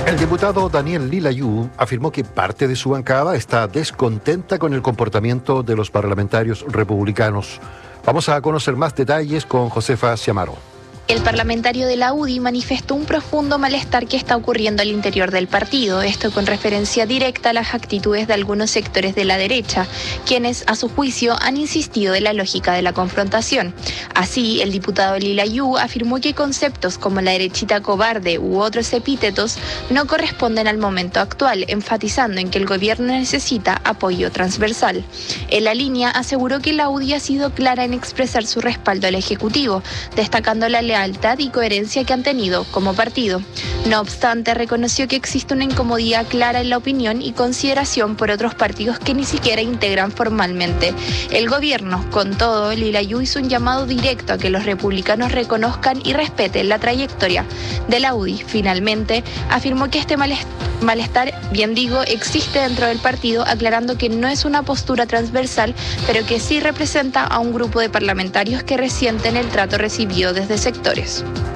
El diputado Daniel Lilayú afirmó que parte de su bancada está descontenta con el comportamiento de los parlamentarios republicanos. Vamos a conocer más detalles con Josefa Ciamaro. El parlamentario de la UDI manifestó un profundo malestar que está ocurriendo al interior del partido, esto con referencia directa a las actitudes de algunos sectores de la derecha, quienes, a su juicio, han insistido en la lógica de la confrontación. Así, el diputado Lilayú afirmó que conceptos como la derechita cobarde u otros epítetos no corresponden al momento actual, enfatizando en que el gobierno necesita apoyo transversal. En la línea, aseguró que la UDI ha sido clara en expresar su respaldo al Ejecutivo, destacando la lealtad y coherencia que han tenido como partido. No obstante, reconoció que existe una incomodidad clara en la opinión y consideración por otros partidos que ni siquiera integran formalmente el gobierno. Con todo, Lilayú hizo un llamado directo a que los republicanos reconozcan y respeten la trayectoria de la UDI. Finalmente, afirmó que este malestar, existe dentro del partido, aclarando que no es una postura transversal, pero que sí representa a un grupo de parlamentarios que resienten el trato recibido desde sectores.